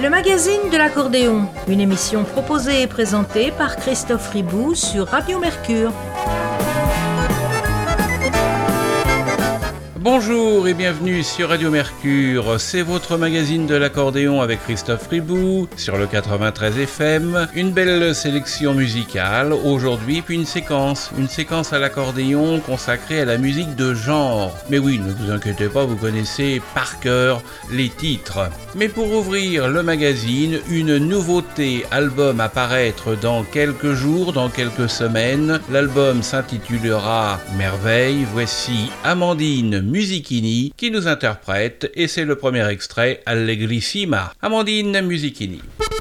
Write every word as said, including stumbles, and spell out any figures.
Le magazine de l'accordéon, une émission proposée et présentée par Christophe Ribou sur Radio Mercure. Bonjour et bienvenue sur Radio Mercure, c'est votre magazine de l'accordéon avec Christophe Ribou sur le quatre-vingt-treize F M. Une belle sélection musicale aujourd'hui, puis une séquence, une séquence à l'accordéon consacrée à la musique de genre. Mais oui, ne vous inquiétez pas, vous connaissez par cœur les titres. Mais pour ouvrir le magazine, une nouveauté album à paraître dans quelques jours, dans quelques semaines. L'album s'intitulera Merveille. Voici Amandine Musichini qui nous interprète et c'est le premier extrait Allegrissima. Amandine Musichini.